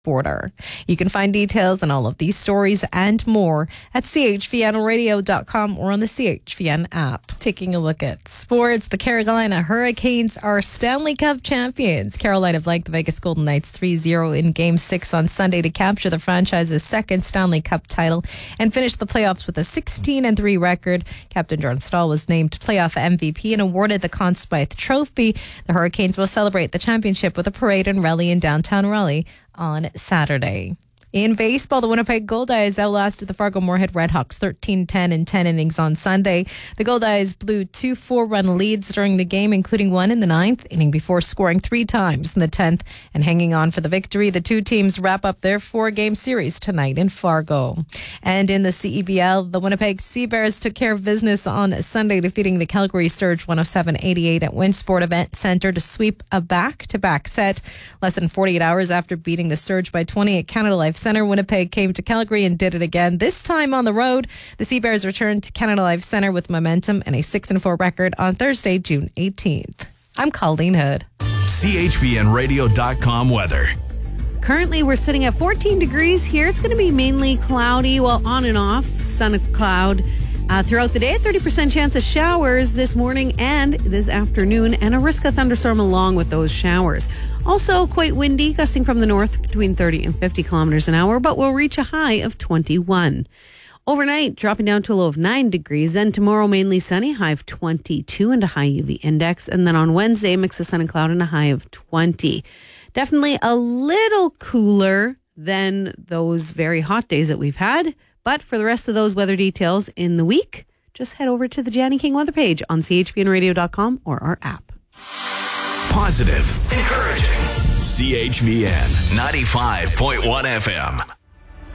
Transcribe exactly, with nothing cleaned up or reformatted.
border. You can find details on all of these stories and more at c h v n radio dot com or on the C H V N app. Taking a look at sports, the Carolina Hurricanes are Stanley Cup champions. Carolina blanked the Vegas Golden Knights three zero in Game six on Sunday to capture the franchise's second Stanley Cup title and finish the playoffs with a sixteen and three record. Captain Jordan Staal was named playoff M V P and awarded the Conn Smythe Trophy. The Hurricanes will celebrate the championship with a parade and rally in downtown Raleigh on Saturday. In baseball, the Winnipeg Goldeyes outlasted the Fargo-Moorhead Redhawks thirteen ten in ten innings on Sunday. The Goldeyes blew two four-run leads during the game, including one in the ninth inning before scoring three times in the tenth and hanging on for the victory. The two teams wrap up their four-game series tonight in Fargo. And in the C E B L, the Winnipeg Sea Bears took care of business on Sunday, defeating the Calgary Surge one oh seven eighty-eight at Winsport Event Center to sweep a back-to-back set. Less than forty-eight hours after beating the Surge by twenty at Canada Life Center, Winnipeg came to Calgary and did it again, this time on the road. The Sea Bears returned to Canada Life Center with momentum and a six and four record on Thursday, June eighteenth. I'm Colleen Hood. C H V N radio dot com weather. Currently, we're sitting at fourteen degrees here. It's going to be mainly cloudy, well, on and off, sun and cloud. Uh, throughout the day, a thirty percent chance of showers this morning and this afternoon, and a risk of thunderstorm along with those showers. Also quite windy, gusting from the north between thirty and fifty kilometers an hour, but will reach a high of twenty-one. Overnight, dropping down to a low of nine degrees. Then tomorrow, mainly sunny, high of twenty-two and a high U V index. And then on Wednesday, mix of sun and cloud and a high of twenty. Definitely a little cooler than those very hot days that we've had. But for the rest of those weather details in the week, just head over to the Janny King weather page on c h v n radio dot com or our app. Positive, encouraging. C H V N ninety-five point one F M.